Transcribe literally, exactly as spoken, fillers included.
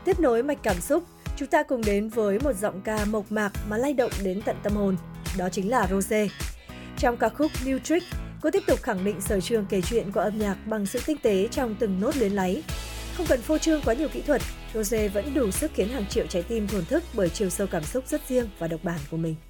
Tiếp nối mạch cảm xúc, chúng ta cùng đến với một giọng ca mộc mạc mà lay động đến tận tâm hồn, đó chính là Rosé. Trong ca khúc New Trick, cô tiếp tục khẳng định sở trường kể chuyện của âm nhạc bằng sự tinh tế trong từng nốt luyến láy. Không cần phô trương quá nhiều kỹ thuật, Rosé vẫn đủ sức khiến hàng triệu trái tim thổn thức bởi chiều sâu cảm xúc rất riêng và độc bản của mình.